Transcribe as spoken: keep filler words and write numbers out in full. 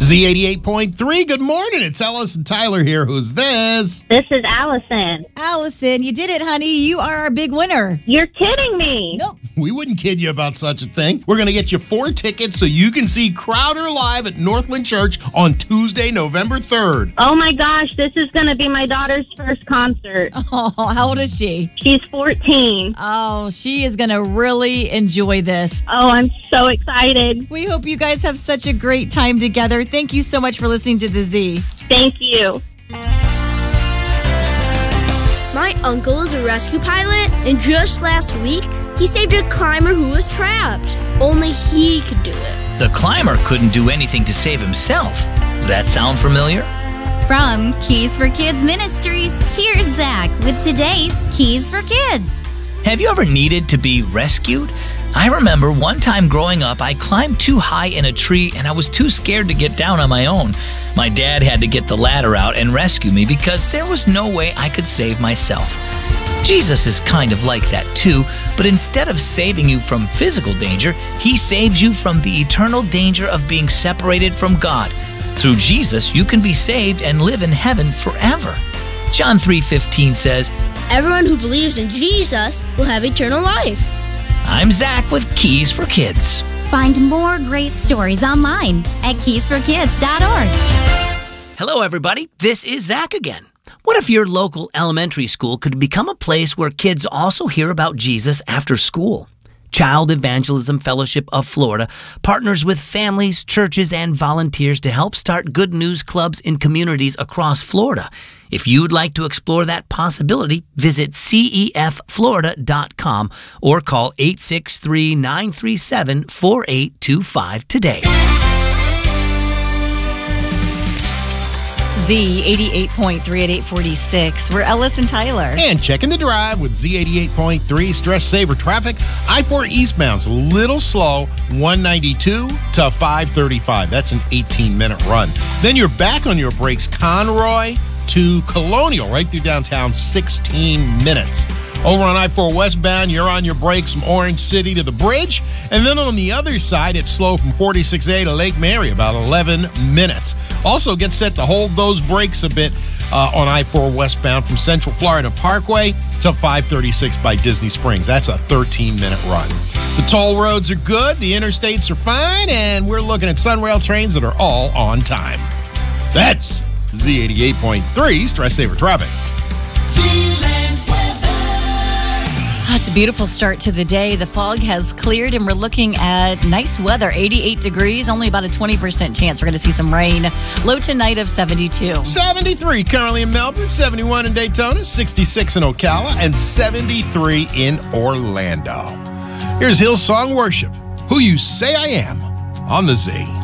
Z eighty-eight point three, good morning. It's Ellis and Tyler here. Who's this? This is Allison. Allison, you did it, honey. You are our big winner. You're kidding me. Nope. We wouldn't kid you about such a thing. We're going to get you four tickets so you can see Crowder live at Northland Church on Tuesday, November third. Oh my gosh, this is going to be my daughter's first concert. Oh, how old is she? She's fourteen. Oh, she is going to really enjoy this. Oh, I'm so excited. We hope you guys have such a great time together. Thank you so much for listening to The Z. Thank you. My uncle is a rescue pilot, and just last week, he saved a climber who was trapped. Only he could do it. The climber couldn't do anything to save himself. Does that sound familiar? From Keys for Kids Ministries, here's Zach with today's Keys for Kids. Have you ever needed to be rescued? I remember one time growing up, I climbed too high in a tree and I was too scared to get down on my own. My dad had to get the ladder out and rescue me because there was no way I could save myself. Jesus is kind of like that too, but instead of saving you from physical danger, he saves you from the eternal danger of being separated from God. Through Jesus, you can be saved and live in heaven forever. John three fifteen says, Everyone who believes in Jesus will have eternal life. I'm Zach with Keys for Kids. Find more great stories online at keys for kids dot org. Hello, everybody. This is Zach again. What if your local elementary school could become a place where kids also hear about Jesus after school? Child Evangelism Fellowship of Florida partners with families, churches, and volunteers to help start good news clubs in communities across Florida. If you'd like to explore that possibility, visit C E F Florida dot com or call eight six three, nine three seven, four eight two five today. Z eighty-eight point three at eight forty-six. We're Ellis and Tyler. And checking the drive with Z eighty-eight point three, stress saver traffic. I four eastbound's a little slow, one ninety-two to five thirty-five. That's an eighteen minute run. Then you're back on your brakes, Conroy to Colonial, right through downtown, sixteen minutes. Over on I four westbound, you're on your brakes from Orange City to the bridge. And then on the other side, it's slow from forty-six A to Lake Mary, about eleven minutes. Also, get set to hold those brakes a bit uh, on I four westbound from Central Florida Parkway to five thirty-six by Disney Springs. That's a thirteen minute run. The toll roads are good, the interstates are fine, and we're looking at Sunrail trains that are all on time. That's Z eighty-eight point three, stress saver traffic. Oh, it's a beautiful start to the day. The fog has cleared and we're looking at nice weather, eighty-eight degrees, only about a twenty percent chance we're going to see some rain. Low tonight of seventy-two. seventy-three currently in Melbourne, seventy-one in Daytona, sixty-six in Ocala, and seventy-three in Orlando. Here's Hillsong Worship, Who You Say I Am, on the Z.